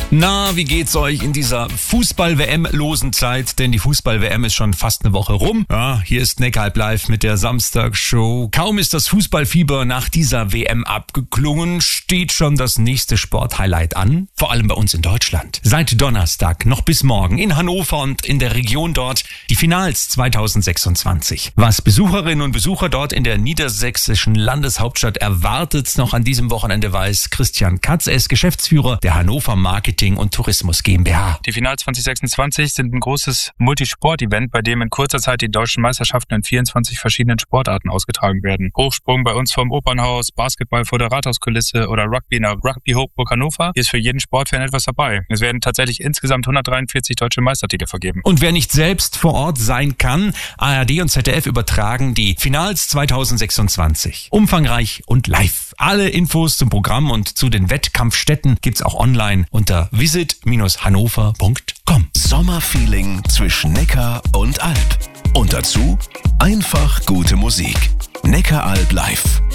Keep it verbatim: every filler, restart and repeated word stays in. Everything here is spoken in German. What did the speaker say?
Na, wie geht's euch in dieser Fußball-W M-losen Zeit? Denn die Fußball-W M ist schon fast eine Woche rum. Ja, hier ist Neckaralb live mit der Samstagshow. Kaum ist das Fußballfieber nach dieser W M abgeklungen, steht schon das nächste Sporthighlight an. Vor allem bei uns in Deutschland. Seit Donnerstag noch bis morgen in Hannover und in der Region dort die Finals zweitausendsechsundzwanzig. Was Besucherinnen und Besucher dort in der niedersächsischen Landeshauptstadt erwartet, noch an diesem Wochenende weiß Christian Katz. Er ist Geschäftsführer der Hannover Marketing und Tourismus GmbH. Die Finals zwanzig sechsundzwanzig sind ein großes Multisport-Event, bei dem in kurzer Zeit die deutschen Meisterschaften in vierundzwanzig verschiedenen Sportarten ausgetragen werden. Hochsprung bei uns vom Opernhaus, Basketball vor der Rathauskulisse oder Rugby in der Rugby Hochburg Hannover. Hier ist für jeden Sportfan etwas dabei. Es werden tatsächlich insgesamt hundertdreiundvierzig deutsche Meistertitel vergeben. Und wer nicht selbst vor Ort sein kann, A R D und Z D F übertragen die Finals zweitausendsechsundzwanzig. Umfangreich und live. Alle Infos zum Programm und zu den Wettkampfstätten gibt's auch online unter visit Bindestrich hannover Punkt com. Sommerfeeling zwischen Neckar und Alb. Und dazu einfach gute Musik. Neckaralb live.